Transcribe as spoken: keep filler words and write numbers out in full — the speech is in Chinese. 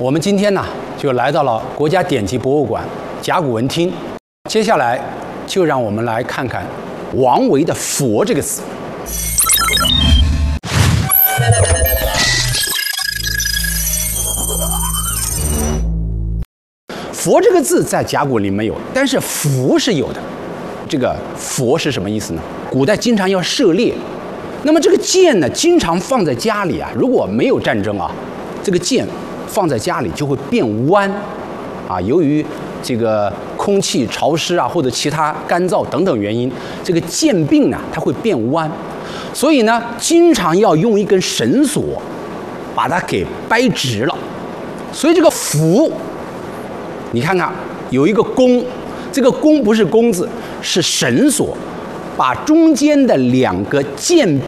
我们今天呢，就来到了国家典籍博物馆甲骨文厅。接下来，就让我们来看看王维的“佛”这个字。佛这个字在甲骨里没有，但是符是有的。这个佛是什么意思呢？古代经常要射猎，那么这个箭呢，经常放在家里啊。如果没有战争啊，这个箭放在家里就会变弯，啊，由于这个空气潮湿啊，或者其他干燥等等原因，这个箭柄呢，它会变弯，所以呢，经常要用一根绳索把它给掰直了。所以这个符，你看看有一个弓，这个弓不是弓字，是绳索，把中间的两个箭